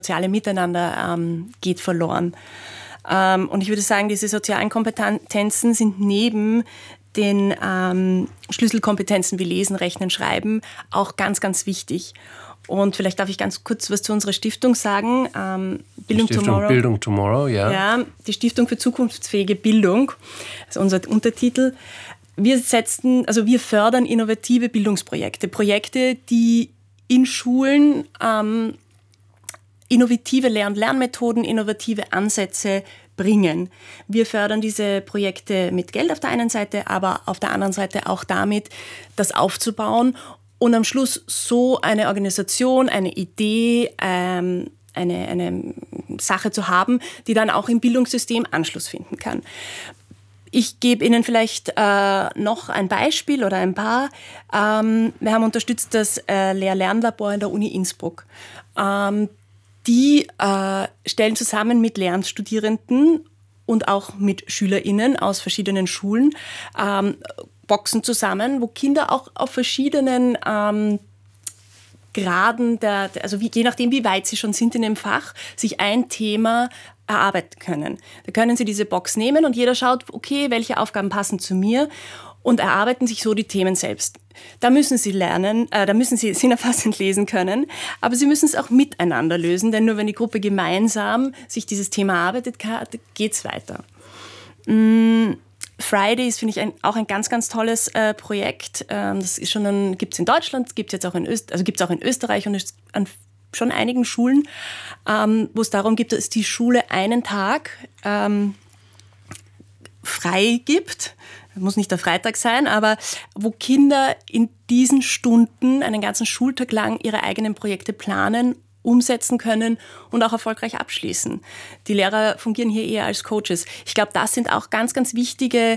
soziale Miteinander geht verloren. Und ich würde sagen, diese sozialen Kompetenzen sind neben den Schlüsselkompetenzen wie Lesen, Rechnen, Schreiben auch ganz, ganz wichtig. Und vielleicht darf ich ganz kurz was zu unserer Stiftung sagen. Bildung Tomorrow, ja. Ja, die Stiftung für zukunftsfähige Bildung, das ist unser Untertitel. Wir fördern innovative Bildungsprojekte, Projekte, die in Schulen innovative Lernmethoden, innovative Ansätze bringen. Wir fördern diese Projekte mit Geld auf der einen Seite, aber auf der anderen Seite auch damit, das aufzubauen und am Schluss so eine Organisation, eine Idee, eine Sache zu haben, die dann auch im Bildungssystem Anschluss finden kann. Ich gebe Ihnen vielleicht noch ein Beispiel oder ein paar. Wir haben unterstützt das Lehr-Lernlabor in der Uni Innsbruck. Die stellen zusammen mit Lehramtsstudierenden und auch mit SchülerInnen aus verschiedenen Schulen Boxen zusammen, wo Kinder auch auf verschiedenen Graden, je nachdem, wie weit sie schon sind in dem Fach, sich ein Thema erarbeiten können. Da können sie diese Box nehmen und jeder schaut, okay, welche Aufgaben passen zu mir und erarbeiten sich so die Themen selbst. Da müssen sie lernen, da müssen sie sinnerfassend lesen können, aber sie müssen es auch miteinander lösen, denn nur wenn die Gruppe gemeinsam sich dieses Thema erarbeitet, geht es weiter. Fridays finde ich auch ein ganz, ganz tolles Projekt. Das ist gibt es in Deutschland, gibt es jetzt auch gibt's auch in Österreich und ist an schon einigen Schulen, wo es darum geht, dass die Schule einen Tag frei gibt. Muss nicht der Freitag sein, aber wo Kinder in diesen Stunden einen ganzen Schultag lang ihre eigenen Projekte planen, umsetzen können und auch erfolgreich abschließen. Die Lehrer fungieren hier eher als Coaches. Ich glaube, das sind auch ganz, ganz wichtige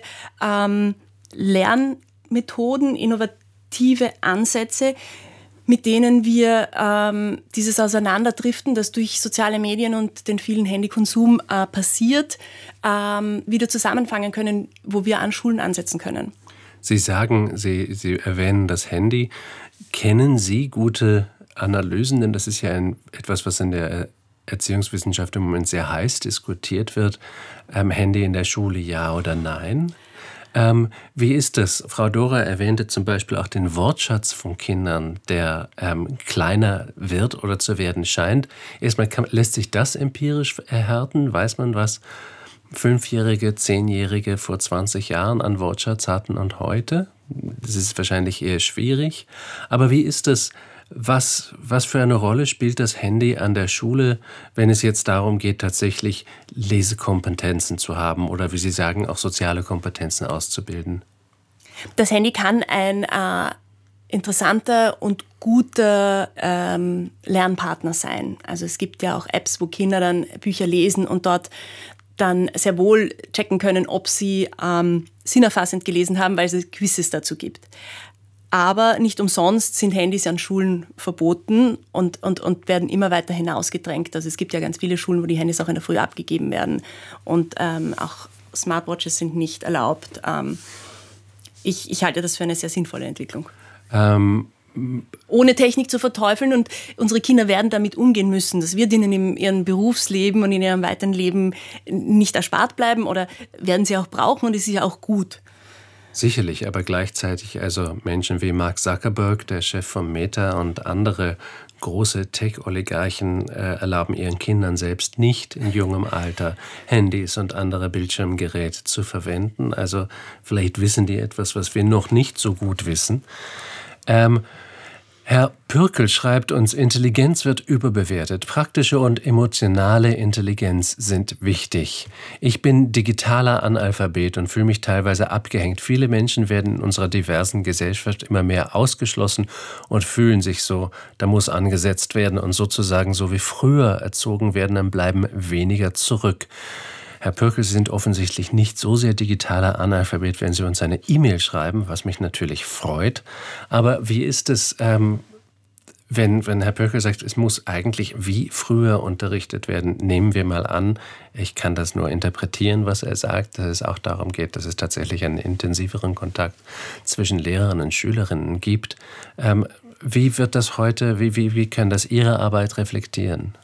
Lernmethoden, innovative Ansätze, mit denen wir dieses Auseinanderdriften, das durch soziale Medien und den vielen Handykonsum passiert, wieder zusammenfangen können, wo wir an Schulen ansetzen können. Sie sagen, Sie erwähnen das Handy. Kennen Sie gute Analysen? Denn das ist ja etwas, was in der Erziehungswissenschaft im Moment sehr heiß diskutiert wird. Handy in der Schule, ja oder nein? Wie ist das? Frau Dora erwähnte zum Beispiel auch den Wortschatz von Kindern, der kleiner wird oder zu werden scheint. Erstmal lässt sich das empirisch erhärten? Weiß man, was 5-Jährige, 10-Jährige vor 20 Jahren an Wortschatz hatten und heute? Das ist wahrscheinlich eher schwierig. Aber wie ist es? Was für eine Rolle spielt das Handy an der Schule, wenn es jetzt darum geht, tatsächlich Lesekompetenzen zu haben oder, wie Sie sagen, auch soziale Kompetenzen auszubilden? Das Handy kann ein interessanter und guter Lernpartner sein. Also es gibt ja auch Apps, wo Kinder dann Bücher lesen und dort dann sehr wohl checken können, ob sie sinnerfassend gelesen haben, weil es Quizzes dazu gibt. Aber nicht umsonst sind Handys an Schulen verboten und werden immer weiter hinausgedrängt. Also es gibt ja ganz viele Schulen, wo die Handys auch in der Früh abgegeben werden. Und auch Smartwatches sind nicht erlaubt. Ich halte das für eine sehr sinnvolle Entwicklung. Ohne Technik zu verteufeln, und unsere Kinder werden damit umgehen müssen. Das wird ihnen in ihrem Berufsleben und in ihrem weiteren Leben nicht erspart bleiben oder werden sie auch brauchen, und es ist ja auch gut. Sicherlich, aber gleichzeitig also Menschen wie Mark Zuckerberg, der Chef von Meta, und andere große Tech-Oligarchen erlauben ihren Kindern selbst nicht in jungem Alter Handys und andere Bildschirmgeräte zu verwenden. Also vielleicht wissen die etwas, was wir noch nicht so gut wissen. Herr Pürkel schreibt uns, Intelligenz wird überbewertet. Praktische und emotionale Intelligenz sind wichtig. Ich bin digitaler Analphabet und fühle mich teilweise abgehängt. Viele Menschen werden in unserer diversen Gesellschaft immer mehr ausgeschlossen und fühlen sich so. Da muss angesetzt werden und sozusagen so wie früher erzogen werden, dann bleiben weniger zurück. Herr Pürkel, Sie sind offensichtlich nicht so sehr digitaler Analphabet, wenn Sie uns eine E-Mail schreiben, was mich natürlich freut. Aber wie ist es, wenn Herr Pürkel sagt, es muss eigentlich wie früher unterrichtet werden? Nehmen wir mal an, ich kann das nur interpretieren, was er sagt, dass es auch darum geht, dass es tatsächlich einen intensiveren Kontakt zwischen Lehrern und Schülerinnen gibt. Wie wird das heute, wie kann das Ihre Arbeit reflektieren?